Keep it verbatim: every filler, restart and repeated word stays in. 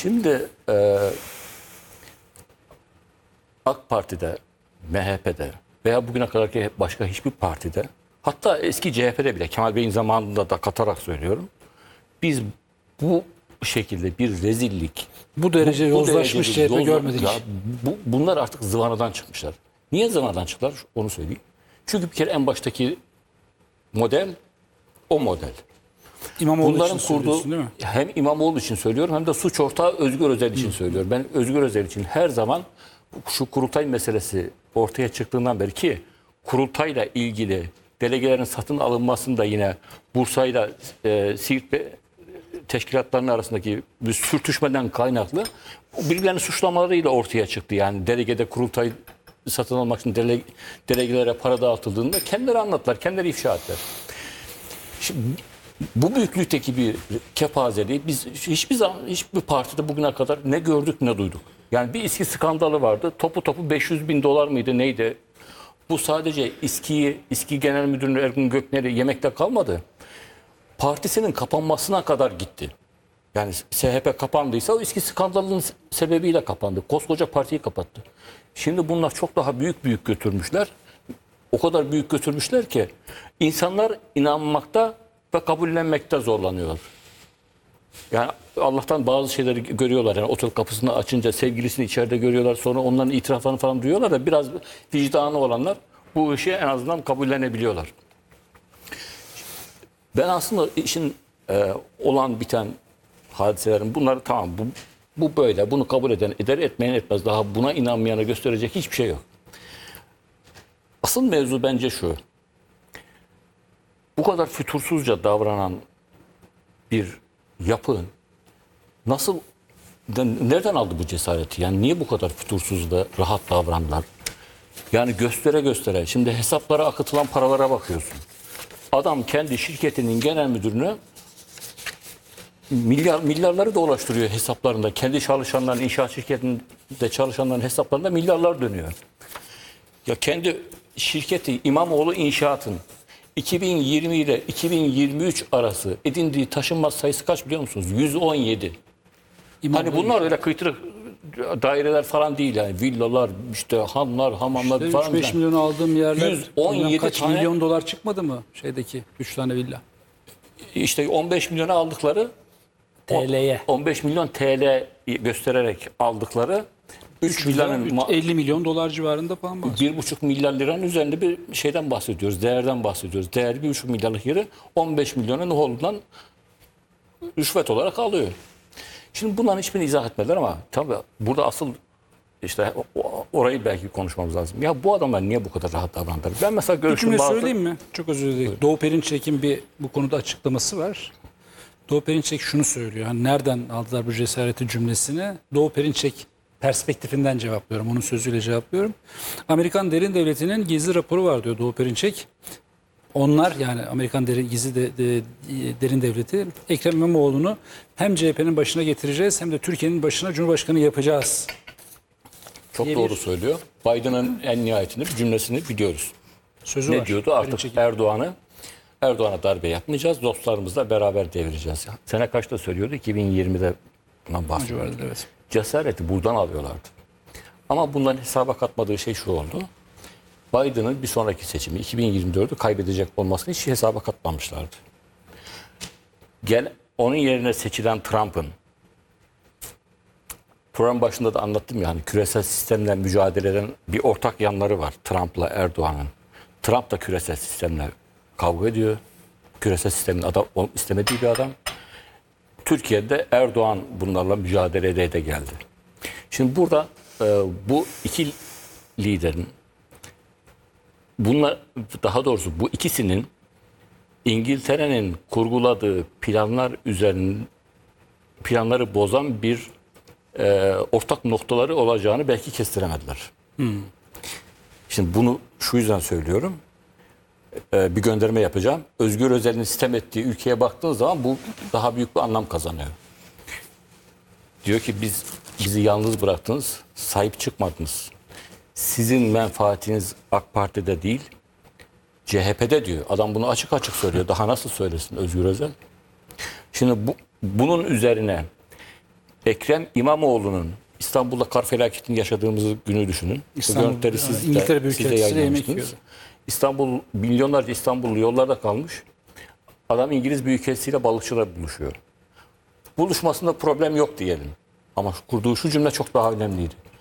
Şimdi e, AK Parti'de, M H P'de veya bugüne kadarki başka hiçbir partide, hatta eski C H P'de bile, Kemal Bey'in zamanında da katarak söylüyorum, biz bu şekilde bir rezillik, Bu derece bu yozlaşmış derece C H P yoz- görmedik. Ya, bu, bunlar artık zıvanadan çıkmışlar. Niye zıvanadan çıktılar? Onu söyleyeyim. Çünkü bir kere en baştaki model o model. İmamoğlu Bunların için kurduğu, söylüyorsun değil mi? hem İmamoğlu için söylüyorum hem de suç ortağı Özgür Özel için söylüyorum. Ben Özgür Özel için her zaman şu kurultay meselesi ortaya çıktığından beri, ki kurultayla ilgili delegelerin satın alınmasında yine Bursa'yla e, Siirt ve teşkilatlarının arasındaki bir sürtüşmeden kaynaklı birbirlerinin suçlamalarıyla ortaya çıktı. Yani delegede kurultay satın almak için dele, delegelere para dağıtıldığında kendileri anlattılar, kendileri ifşa ettiler. Şimdi bu büyüklükteki bir kepazeliği biz hiçbir zaman hiçbir partide bugüne kadar ne gördük ne duyduk. Yani bir İSKİ skandalı vardı. Topu topu beş yüz bin dolar mıydı neydi? Bu sadece İSKİ'yi, İSKİ Genel Müdürü Ergun Gökner'i yemekte kalmadı. Partisinin kapanmasına kadar gitti. Yani S H P kapandıysa o İSKİ skandalının sebebiyle kapandı. Koskoca partiyi kapattı. Şimdi bunlar çok daha büyük büyük götürmüşler. O kadar büyük götürmüşler ki insanlar inanmakta ve kabullenmekte zorlanıyor. Yani Allah'tan bazı şeyleri görüyorlar. Yani otel kapısını açınca sevgilisini içeride görüyorlar. Sonra onların itiraflarını falan duyuyorlar da biraz vicdanı olanlar bu işi en azından kabullenebiliyorlar. Ben aslında işin e, olan biten hadiselerin bunları tamam bu, bu böyle, bunu kabul eden eder, etmeyen etmez, daha buna inanmayana gösterecek hiçbir şey yok. Asıl mevzu bence şu: bu kadar fütursuzca davranan bir yapı nasıl, nereden aldı bu cesareti? Yani niye bu kadar fütursuz da rahat davrandılar? Yani göstere göstere. Şimdi hesaplara akıtılan paralara bakıyorsun. Adam kendi şirketinin genel müdürünü milyar milyarları dolaştırıyor hesaplarında. Kendi çalışanların, inşaat şirketinde çalışanların hesaplarında milyarlar dönüyor. Ya kendi şirketi İmamoğlu İnşaat'ın iki bin yirmi ile iki bin yirmi üç arası edindiği taşınmaz sayısı kaç biliyor musunuz? yüz on yedi. İmamoğlu Hani bunlar öyle kıytırık daireler falan değil yani. Villalar, işte hanlar, hamamlar İşte falan. üç beş milyon aldığım yerler yüz on yedi kaç tane, milyon dolar çıkmadı mı şeydeki üç tane villa? işte on beş milyona aldıkları, T L'ye. on beş milyon T L göstererek aldıkları üç villanın ma- elli milyon dolar civarında falan bahsediyor. bir buçuk milyar liranın üzerinde bir şeyden bahsediyoruz. Değerden bahsediyoruz. Değerli bir buçuk milyarlık yeri on beş milyona Nuholu'dan rüşvet olarak alıyor. Şimdi bunların hiçbirini izah etmediler ama tabii burada asıl işte orayı belki konuşmamız lazım. Ya bu adamlar niye bu kadar rahat davrandılar? Ben mesela Bir görüşüm cümle bazı... söyleyeyim mi? Çok özür dilerim. Doğu Perinçek'in bir bu konuda açıklaması var. Doğu Perinçek şunu söylüyor. Hani nereden aldılar bu cesareti cümlesini? Doğu Perinçek perspektifinden cevaplıyorum. Onun sözüyle cevaplıyorum. Amerikan Derin Devleti'nin gizli raporu var diyor Doğu Perinçek. Onlar, yani Amerikan Derin, Gizli de, de, Derin Devleti, Ekrem İmamoğlu'nu hem C H P'nin başına getireceğiz hem de Türkiye'nin başına Cumhurbaşkanı yapacağız. Çok diye doğru bir söylüyor. Biden'ın en nihayetinde bir cümlesini biliyoruz. sözü Ne var. diyordu? Artık Perinçek'in. Erdoğan'ı Erdoğan'a darbe yapmayacağız. Dostlarımızla beraber devireceğiz. Sene kaçta söylüyordu? iki bin yirmide bundan bahsediyordu. Civarında, evet. Cesareti buradan alıyorlardı. Ama bunların hesaba katmadığı şey şu oldu: Biden'ın bir sonraki seçimi iki bin yirmi dördü kaybedecek olmasını hiç hesaba katmamışlardı. Gel onun yerine seçilen Trump'ın, program başında da anlattım ya, hani küresel sistemle mücadele eden bir ortak yanları var Trump'la Erdoğan'ın. Trump da küresel sistemle kavga ediyor. Küresel sistemin adam istemediği bir adam. Türkiye'de Erdoğan bunlarla mücadele ede de geldi. Şimdi burada e, bu iki liderin, bunlar, daha doğrusu bu ikisinin İngiltere'nin kurguladığı planlar üzerine planları bozan bir e, ortak noktaları olacağını belki kestiremediler. Hmm. Şimdi bunu şu yüzden söylüyorum. E, bir gönderme yapacağım. Özgür Özel'in sitem ettiği ülkeye baktığınız zaman bu daha büyük bir anlam kazanıyor. Diyor ki biz bizi yalnız bıraktınız, sahip çıkmadınız. Sizin menfaatiniz AK Parti'de değil, C H P'de diyor. Adam bunu açık açık söylüyor. Daha nasıl söylesin Özgür Özel? Şimdi bu, bunun üzerine Ekrem İmamoğlu'nun İstanbul'da kar felaketini yaşadığımız günü düşünün. Bu İstanbul, görüntüleri siz de- İngiltere siz de Büyükelçisi yemek yayınlamıştınız. yiyordu. İstanbul, milyonlarca İstanbullu yollarda kalmış. Adam İngiliz Büyükelçisiyle balıkçılar buluşuyor. Buluşmasında problem yok diyelim. Ama kurduğu şu cümle çok daha önemliydi.